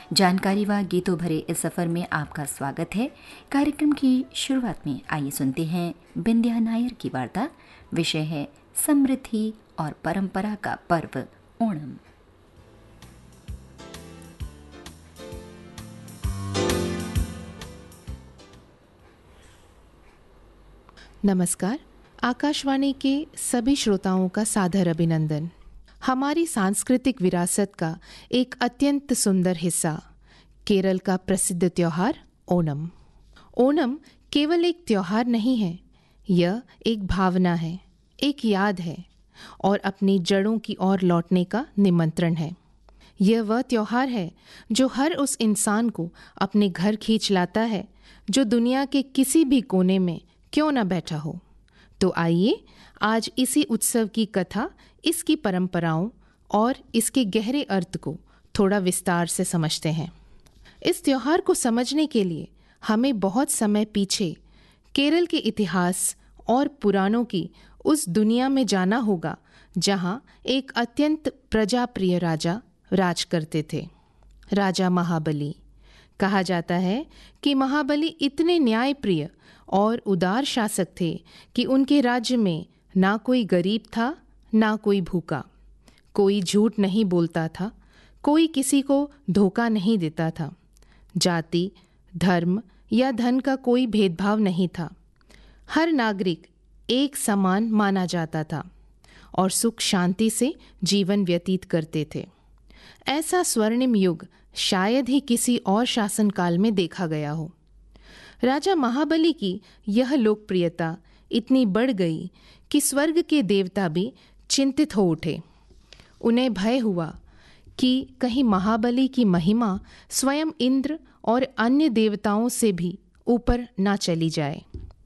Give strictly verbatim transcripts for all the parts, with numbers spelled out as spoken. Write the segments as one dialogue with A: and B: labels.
A: जानकारी व गीतों भरे इस सफ़र में आपका स्वागत है। कार्यक्रम की शुरुआत में आइए सुनते हैं बिंदिया नायर की वार्ता। विषय है समृद्धि और परंपरा का पर्व ओणम।
B: नमस्कार। आकाशवाणी के सभी श्रोताओं का सादर अभिनंदन। हमारी सांस्कृतिक विरासत का एक अत्यंत सुंदर हिस्सा केरल का प्रसिद्ध त्योहार ओणम। ओणम केवल एक त्योहार नहीं है, यह एक भावना है, एक याद है और अपनी जड़ों की ओर लौटने का निमंत्रण है। यह वह त्योहार है जो हर उस इंसान को अपने घर खींच लाता है जो दुनिया के किसी भी कोने में क्यों न बैठा हो। तो आइए आज इसी उत्सव की कथा, इसकी परंपराओं और इसके गहरे अर्थ को थोड़ा विस्तार से समझते हैं। इस त्योहार को समझने के लिए हमें बहुत समय पीछे केरल के इतिहास और पुराणों की उस दुनिया में जाना होगा जहां एक अत्यंत प्रजाप्रिय राजा राज करते थे, राजा महाबली। कहा जाता है कि महाबली इतने न्यायप्रिय और उदार शासक थे कि उनके राज्य में ना कोई गरीब था, ना कोई भूखा। कोई झूठ नहीं बोलता था, कोई किसी को धोखा नहीं देता था। जाति, धर्म या धन का कोई भेदभाव नहीं था। हर नागरिक एक समान माना जाता था और सुख शांति से जीवन व्यतीत करते थे। ऐसा स्वर्णिम युग शायद ही किसी और शासनकाल में देखा गया हो। राजा महाबली की यह लोकप्रियता इतनी बढ़ गई कि स्वर्ग के देवता भी चिंतित हो उठे। उन्हें भय हुआ कि कहीं महाबली की महिमा स्वयं इंद्र और अन्य देवताओं से भी ऊपर ना चली जाए।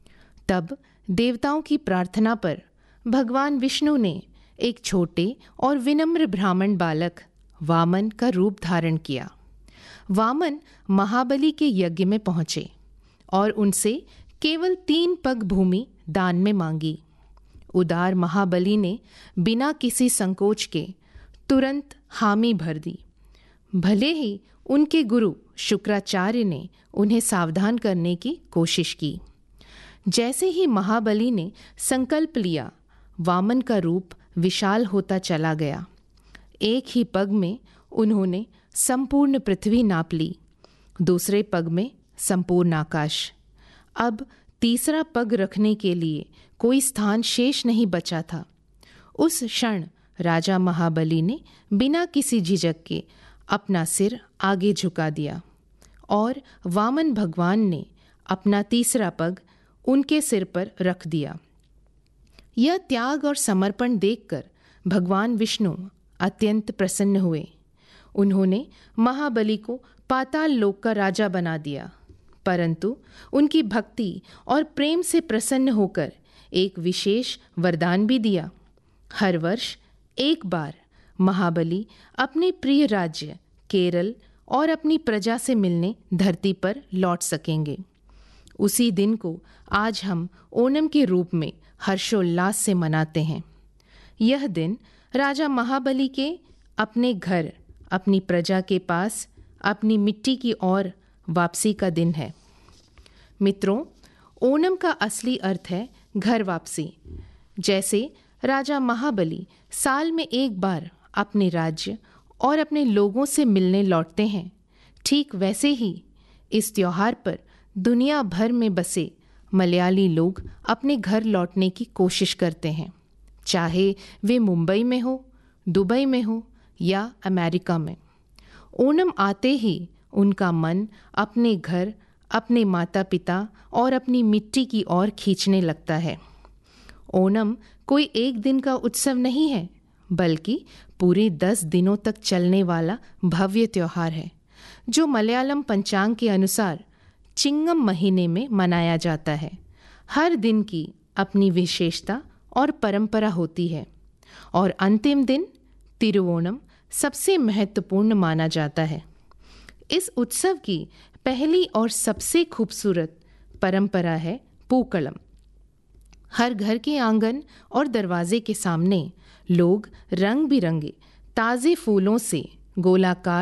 B: तब देवताओं की प्रार्थना पर भगवान विष्णु ने एक छोटे और विनम्र ब्राह्मण बालक वामन का रूप धारण किया। वामन महाबली के यज्ञ में पहुंचे और उनसे केवल तीन पग भूमि दान में मांगी। उदार महाबली ने बिना किसी संकोच के तुरंत हामी भर दी। भले ही उनके गुरु शुक्राचार्य ने उन्हें सावधान करने की कोशिश की। जैसे ही महाबली ने संकल्प लिया, वामन का रूप विशाल होता चला गया। एक ही पग में उन्होंने संपूर्ण पृथ्वी नाप ली, दूसरे पग में संपूर्ण आकाश। अब तीसरा पग रखने के लिए कोई स्थान शेष नहीं बचा था। उस क्षण राजा महाबली ने बिना किसी झिझक के अपना सिर आगे झुका दिया और वामन भगवान ने अपना तीसरा पग उनके सिर पर रख दिया। यह त्याग और समर्पण देखकर भगवान विष्णु अत्यंत प्रसन्न हुए। उन्होंने महाबली को पाताल लोक का राजा बना दिया, परंतु उनकी भक्ति और प्रेम से प्रसन्न होकर एक विशेष वरदान भी दिया। हर वर्ष एक बार महाबली अपने प्रिय राज्य केरल और अपनी प्रजा से मिलने धरती पर लौट सकेंगे। उसी दिन को आज हम ओणम के रूप में हर्षोल्लास से मनाते हैं। यह दिन राजा महाबली के अपने घर, अपनी प्रजा के पास, अपनी मिट्टी की ओर वापसी का दिन है। मित्रों, ओणम का असली अर्थ है घर वापसी। जैसे राजा महाबली साल में एक बार अपने राज्य और अपने लोगों से मिलने लौटते हैं, ठीक वैसे ही इस त्योहार पर दुनिया भर में बसे मलयाली लोग अपने घर लौटने की कोशिश करते हैं, चाहे वे मुंबई में हो, दुबई में हो या अमेरिका में। ओणम आते ही उनका मन अपने घर, अपने माता पिता और अपनी मिट्टी की ओर खींचने लगता है। ओणम कोई एक दिन का उत्सव नहीं है, बल्कि पूरे दस दिनों तक चलने वाला भव्य त्योहार है, जो मलयालम पंचांग के अनुसार चिंगम महीने में मनाया जाता है। हर दिन की अपनी विशेषता और परंपरा होती है और अंतिम दिन तिरुवोणम सबसे महत्वपूर्ण माना जाता है। इस उत्सव की पहली और सबसे खूबसूरत परंपरा है पूक्कलम। हर घर के आंगन और दरवाजे के सामने लोग रंग बिरंगे ताज़े फूलों से गोलाकार